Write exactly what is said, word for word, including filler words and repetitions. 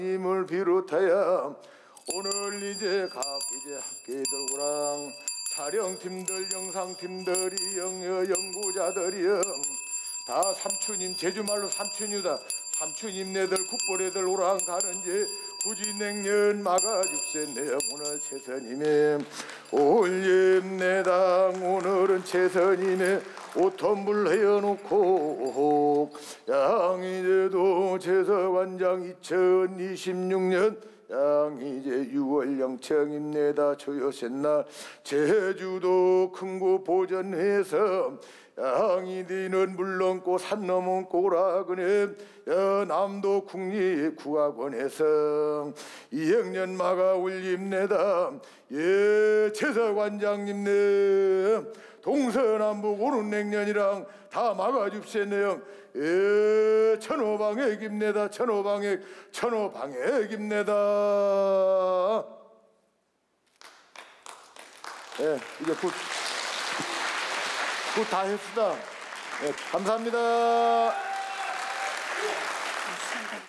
님을 비롯하여 오늘 이제 각 이제 학계들구랑 촬영팀들 영상팀들이 영여 연구자들이여 다 삼촌님 제주말로 삼촌이다. 삼촌님네들 국보래들 오랑 가는지 굳이 냉면 막아줍세네. 오늘 최선님의 올림내당 오늘은 최선님의 오톤불 헤어놓고 양이제도 제서관장 이천이십육 년 양이제 유월 영청입니다. 조여셋날 제주도 큰고 보전해서 양이디는 물론고 산 넘은 꼬라그네 남도 국립국악원에서 이학년 막아 올립니다. 예 제서관장님네 동서남북 오른냉년이랑 다 막아줍세네요. 예 천호방액입니다. 천호방액 천호방액입니다. 예 이제 굿 굿 다 했습니다. 예 감사합니다.